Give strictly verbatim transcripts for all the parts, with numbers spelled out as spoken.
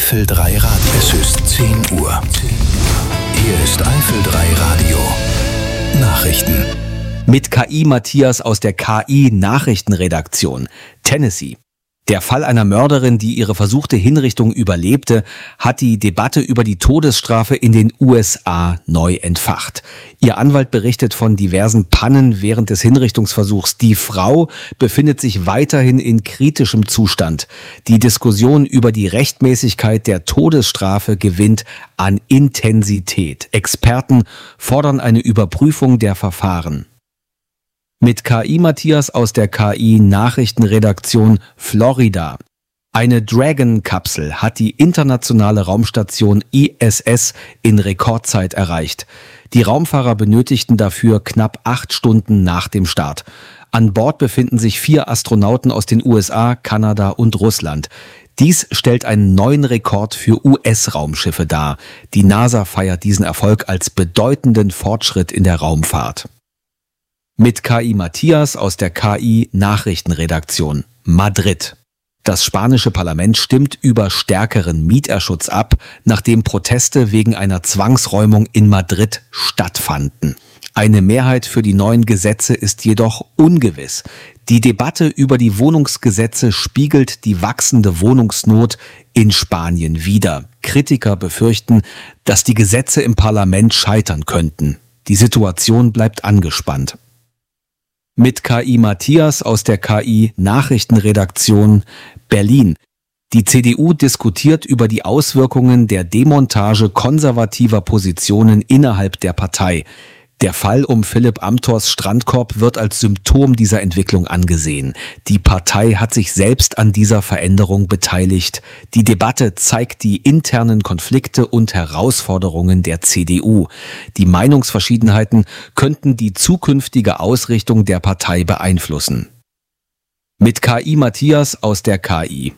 Eifel drei Radio. Es ist zehn Uhr. Hier ist Eifel drei Radio. Nachrichten. Mit K I Matthias aus der K I-Nachrichtenredaktion. Tennessee. Der Fall einer Mörderin, die ihre versuchte Hinrichtung überlebte, hat die Debatte über die Todesstrafe in den U S A neu entfacht. Ihr Anwalt berichtet von diversen Pannen während des Hinrichtungsversuchs. Die Frau befindet sich weiterhin in kritischem Zustand. Die Diskussion über die Rechtmäßigkeit der Todesstrafe gewinnt an Intensität. Experten fordern eine Überprüfung der Verfahren. Mit K I Matthias aus der K I-Nachrichtenredaktion Florida. Eine Dragon-Kapsel hat die internationale Raumstation I S S in Rekordzeit erreicht. Die Raumfahrer benötigten dafür knapp acht Stunden nach dem Start. An Bord befinden sich vier Astronauten aus den U S A, Kanada und Russland. Dies stellt einen neuen Rekord für U S-Raumschiffe dar. Die NASA feiert diesen Erfolg als bedeutenden Fortschritt in der Raumfahrt. Mit K I Matthias aus der K I-Nachrichtenredaktion Madrid. Das spanische Parlament stimmt über stärkeren Mieterschutz ab, nachdem Proteste wegen einer Zwangsräumung in Madrid stattfanden. Eine Mehrheit für die neuen Gesetze ist jedoch ungewiss. Die Debatte über die Wohnungsgesetze spiegelt die wachsende Wohnungsnot in Spanien wider. Kritiker befürchten, dass die Gesetze im Parlament scheitern könnten. Die Situation bleibt angespannt. Mit K I Matthias aus der K I-Nachrichtenredaktion Berlin. Die C D U diskutiert über die Auswirkungen der Demontage konservativer Positionen innerhalb der Partei. Der Fall um Philipp Amthors Strandkorb wird als Symptom dieser Entwicklung angesehen. Die Partei hat sich selbst an dieser Veränderung beteiligt. Die Debatte zeigt die internen Konflikte und Herausforderungen der C D U. Die Meinungsverschiedenheiten könnten die zukünftige Ausrichtung der Partei beeinflussen. Mit K I Matthias aus der K I.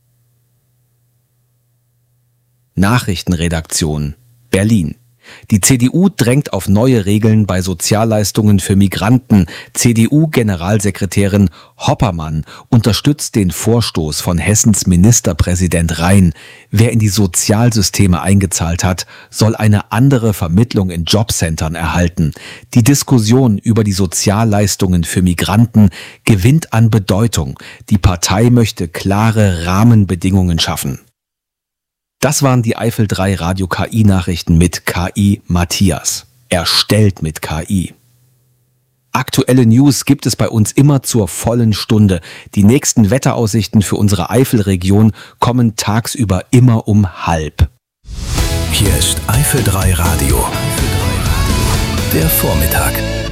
Nachrichtenredaktion Berlin. Die C D U drängt auf neue Regeln bei Sozialleistungen für Migranten. C D U-Generalsekretärin Hoppermann unterstützt den Vorstoß von Hessens Ministerpräsident Rhein. Wer in die Sozialsysteme eingezahlt hat, soll eine andere Vermittlung in Jobcentern erhalten. Die Diskussion über die Sozialleistungen für Migranten gewinnt an Bedeutung. Die Partei möchte klare Rahmenbedingungen schaffen. Das waren die Eifel drei Radio K I-Nachrichten mit K I Matthias. Erstellt mit K I. Aktuelle News gibt es bei uns immer zur vollen Stunde. Die nächsten Wetteraussichten für unsere Eifelregion kommen tagsüber immer um halb. Hier ist Eifel drei Radio. Der Vormittag.